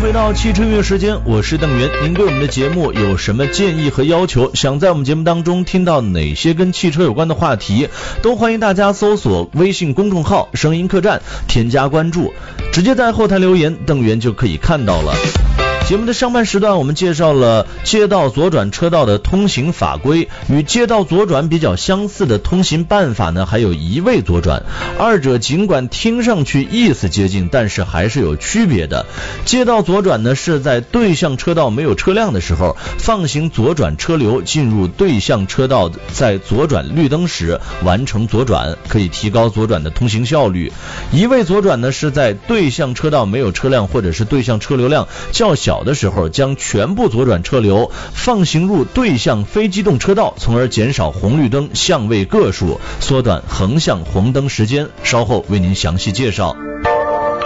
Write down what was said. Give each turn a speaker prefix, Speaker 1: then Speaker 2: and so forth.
Speaker 1: 回到汽车音乐时间，我是邓源。您对我们的节目有什么建议和要求？想在我们节目当中听到哪些跟汽车有关的话题，都欢迎大家搜索微信公众号声音客栈，添加关注，直接在后台留言，邓源就可以看到了。节目的上半时段，我们介绍了街道左转车道的通行法规，与街道左转比较相似的通行办法呢，还有一味左转。二者尽管听上去意思接近，但是还是有区别的。街道左转呢，是在对向车道没有车辆的时候，放行左转车流进入对向车道，在左转绿灯时完成左转，可以提高左转的通行效率。一味左转呢，是在对向车道没有车辆或者是对向车流量较小的时候，将全部左转车流放行入对向非机动车道，从而减少红绿灯相位个数，缩短横向红灯时间。稍后为您详细介绍。